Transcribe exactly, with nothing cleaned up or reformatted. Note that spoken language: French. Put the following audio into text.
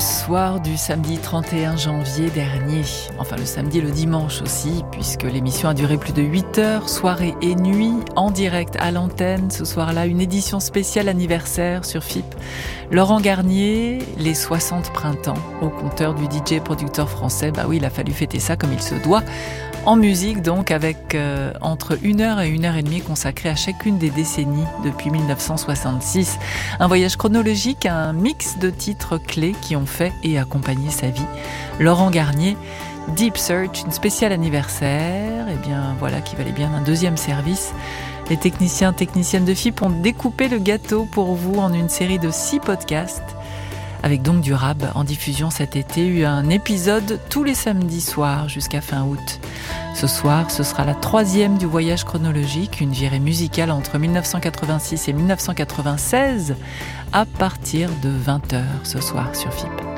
soir du samedi trente et un janvier dernier. Enfin, le samedi et le dimanche aussi, puisque l'émission a duré plus de huit heures, soirée et nuit, en direct à l'antenne. Ce soir-là, une édition spéciale anniversaire sur F I P. Laurent Garnier, les soixante printemps, au compteur du D J producteur français. Bah oui, il a fallu fêter ça comme il se doit. En musique, donc, avec euh, entre une heure et une heure et demie consacrée à chacune des décennies depuis mille neuf cent soixante-six. Un voyage chronologique, un mix de titres clés qui ont fait et accompagné sa vie. Laurent Garnier, Deep Search, une spéciale anniversaire, et bien voilà qui valait bien un deuxième service. Les techniciens, techniciennes de F I P ont découpé le gâteau pour vous en une série de six podcasts. Avec donc du rap en diffusion cet été, eu un épisode tous les samedis soirs jusqu'à fin août. Ce soir, ce sera la troisième du voyage chronologique, une virée musicale entre mille neuf cent quatre-vingt-six et mille neuf cent quatre-vingt-seize, à partir de vingt heures ce soir sur F I P.